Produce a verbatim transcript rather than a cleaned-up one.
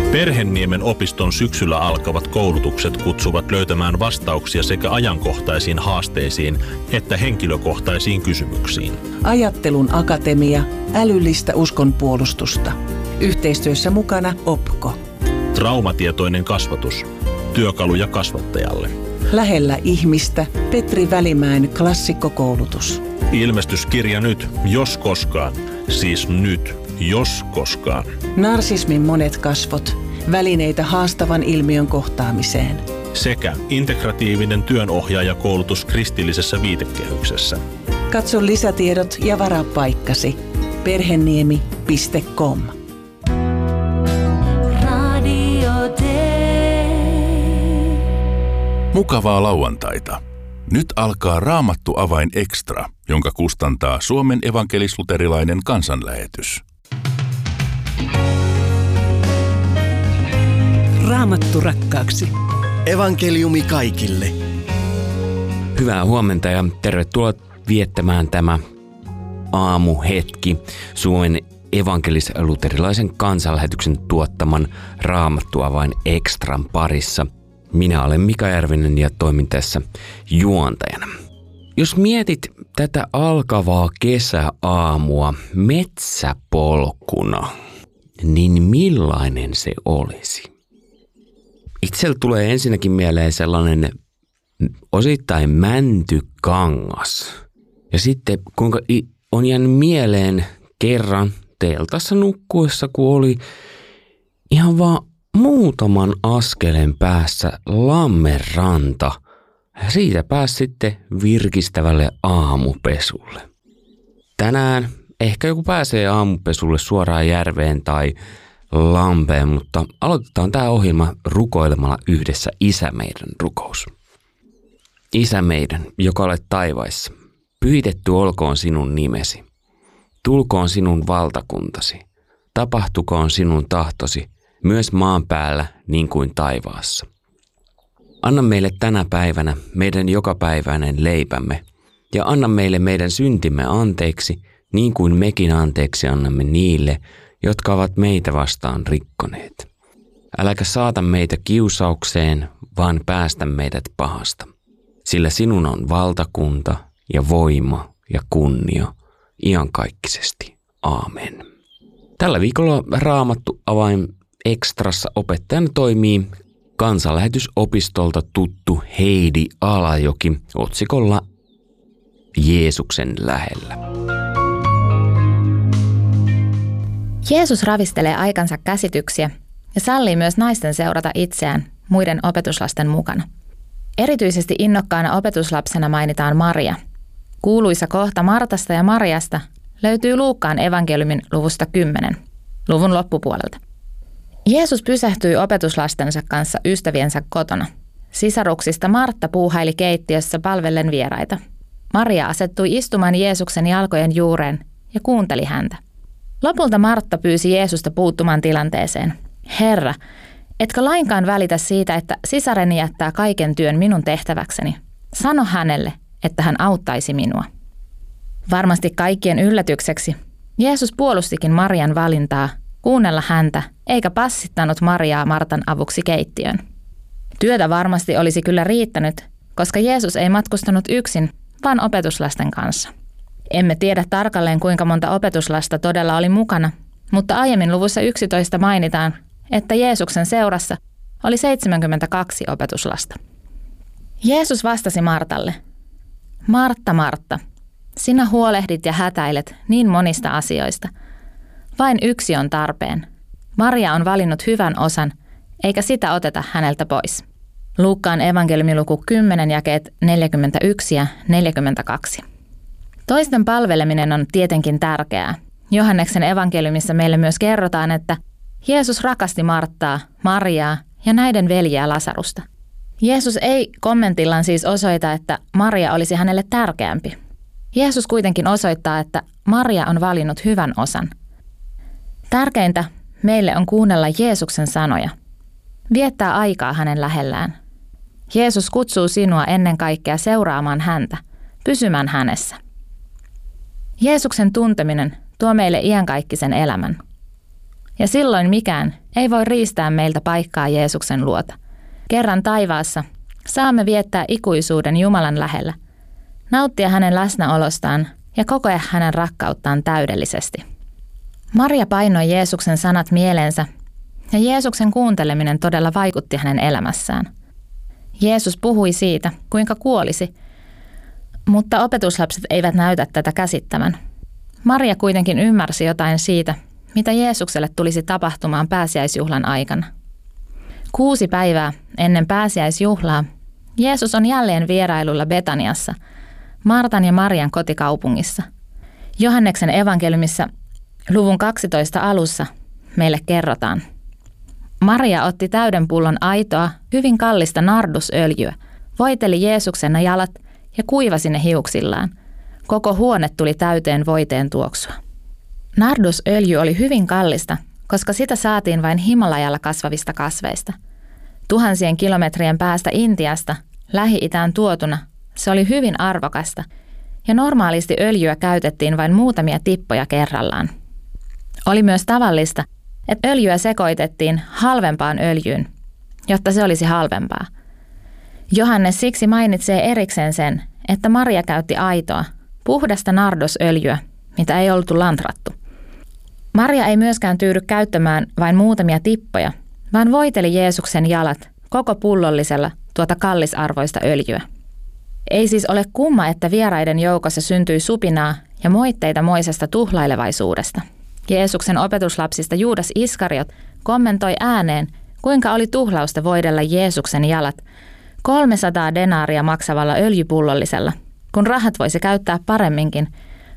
Perhenniemen opiston syksyllä alkavat koulutukset kutsuvat löytämään vastauksia sekä ajankohtaisiin haasteisiin että henkilökohtaisiin kysymyksiin. Ajattelun akatemia, älyllistä uskonpuolustusta. Yhteistyössä mukana Opko. Traumatietoinen kasvatus. Työkaluja kasvattajalle. Lähellä ihmistä Petri Välimäen klassikkokoulutus. Ilmestyskirja nyt, jos koskaan. Siis nyt, jos koskaan. Narsismin monet kasvot. Välineitä haastavan ilmiön kohtaamiseen. Sekä integratiivinen työnohjaajakoulutus kristillisessä viitekehyksessä. Katso lisätiedot ja varaa paikkasi. perheniemi piste com. Mukavaa lauantaita. Nyt alkaa Raamattu avain extra, jonka kustantaa Suomen evankelis-luterilainen kansanlähetys. Raamattu rakkaaksi. Evankeliumi kaikille. Hyvää huomenta ja tervetuloa viettämään tämä aamuhetki Suomen evankelis-luterilaisen kansanlähetyksen tuottaman Raamattu avain extran parissa. Minä olen Mika Järvinen ja toimin tässä juontajana. Jos mietit tätä alkavaa kesäaamua metsäpolkuna, niin millainen se olisi? Itsellä tulee ensinnäkin mieleen sellainen osittain mäntykangas. Ja sitten kuinka on jäänyt mieleen kerran teltassa nukkuessa, kun oli ihan vaan muutaman askelen päässä Lammenranta. Siitä pääsi sitten virkistävälle aamupesulle. Tänään ehkä joku pääsee aamupesulle suoraan järveen tai lampeen, mutta aloitetaan tämä ohjelma rukoilemalla yhdessä Isä meidän rukous. Isä meidän, joka olet taivaissa, pyhitetty olkoon sinun nimesi. Tulkoon sinun valtakuntasi. Tapahtukoon sinun tahtosi, myös maan päällä niin kuin taivaassa. Anna meille tänä päivänä meidän jokapäiväinen leipämme ja anna meille meidän syntimme anteeksi, niin kuin mekin anteeksi annamme niille, jotka ovat meitä vastaan rikkoneet. Äläkä saata meitä kiusaukseen, vaan päästä meidät pahasta. Sillä sinun on valtakunta ja voima ja kunnia iankaikkisesti. Aamen. Tällä viikolla Raamattu avain extrassa opettajana toimii kansanlähetysopistolta tuttu Heidi Alajoki otsikolla Jeesuksen lähellä. Jeesus ravistelee aikansa käsityksiä ja sallii myös naisten seurata itseään muiden opetuslasten mukana. Erityisesti innokkaana opetuslapsena mainitaan Maria. Kuuluisa kohta Martasta ja Mariasta löytyy Luukkaan evankeliumin luvusta kymmenen, luvun loppupuolelta. Jeesus pysähtyi opetuslastensa kanssa ystäviensä kotona. Sisaruksista Martta puuhaili keittiössä palvellen vieraita. Maria asettui istumaan Jeesuksen jalkojen juureen ja kuunteli häntä. Lopulta Martta pyysi Jeesusta puuttumaan tilanteeseen. Herra, etkö lainkaan välitä siitä, että sisareni jättää kaiken työn minun tehtäväkseni? Sano hänelle, että hän auttaisi minua. Varmasti kaikkien yllätykseksi Jeesus puolustikin Marian valintaa kuunnella häntä, eikä passittanut Mariaa Martan avuksi keittiöön. Työtä varmasti olisi kyllä riittänyt, koska Jeesus ei matkustanut yksin, vaan opetuslasten kanssa. Emme tiedä tarkalleen, kuinka monta opetuslasta todella oli mukana, mutta aiemmin luvussa yksitoista mainitaan, että Jeesuksen seurassa oli seitsemänkymmentäkaksi opetuslasta. Jeesus vastasi Martalle, Martta, Martta, sinä huolehdit ja hätäilet niin monista asioista. Vain yksi on tarpeen. Maria on valinnut hyvän osan, eikä sitä oteta häneltä pois. Luukkaan evankeliumiluku kymmenen jakeet neljäkymmentäyksi ja neljäkymmentäkaksi. Toisten palveleminen on tietenkin tärkeää. Johanneksen evankeliumissa meille myös kerrotaan, että Jeesus rakasti Marttaa, Mariaa ja näiden veljeä Lasarusta. Jeesus ei kommentillaan siis osoita, että Maria olisi hänelle tärkeämpi. Jeesus kuitenkin osoittaa, että Maria on valinnut hyvän osan. Tärkeintä meille on kuunnella Jeesuksen sanoja, viettää aikaa hänen lähellään. Jeesus kutsuu sinua ennen kaikkea seuraamaan häntä, pysymään hänessä. Jeesuksen tunteminen tuo meille iankaikkisen elämän. Ja silloin mikään ei voi riistää meiltä paikkaa Jeesuksen luota. Kerran taivaassa saamme viettää ikuisuuden Jumalan lähellä, nauttia hänen läsnäolostaan ja kokea hänen rakkauttaan täydellisesti. Maria painoi Jeesuksen sanat mieleensä ja Jeesuksen kuunteleminen todella vaikutti hänen elämässään. Jeesus puhui siitä, kuinka kuolisi, mutta opetuslapset eivät näytä tätä käsittävän. Maria kuitenkin ymmärsi jotain siitä, mitä Jeesukselle tulisi tapahtumaan pääsiäisjuhlan aikana. Kuusi päivää ennen pääsiäisjuhlaa Jeesus on jälleen vierailulla Betaniassa, Martan ja Marian kotikaupungissa. Johanneksen evankeliumissa luvun kaksitoista alussa meille kerrotaan. Maria otti täyden pullon aitoa, hyvin kallista nardusöljyä, voiteli Jeesuksen jalat ja kuivasi ne hiuksillaan. Koko huone tuli täyteen voiteen tuoksua. Nardusöljy oli hyvin kallista, koska sitä saatiin vain Himalajalla kasvavista kasveista. Tuhansien kilometrien päästä Intiasta, Lähi-itään tuotuna, se oli hyvin arvokasta ja normaalisti öljyä käytettiin vain muutamia tippoja kerrallaan. Oli myös tavallista, että öljyä sekoitettiin halvempaan öljyyn, jotta se olisi halvempaa. Johannes siksi mainitsee erikseen sen, että Maria käytti aitoa, puhdasta nardosöljyä, mitä ei oltu lantrattu. Maria ei myöskään tyydy käyttämään vain muutamia tippoja, vaan voiteli Jeesuksen jalat koko pullollisella tuota kallisarvoista öljyä. Ei siis ole kumma, että vieraiden joukossa syntyi supinaa ja moitteita moisesta tuhlailevaisuudesta. Jeesuksen opetuslapsista Juudas Iskariot kommentoi ääneen, kuinka oli tuhlausta voidella Jeesuksen jalat kolmesataa denaaria maksavalla öljypullollisella, kun rahat voisi käyttää paremminkin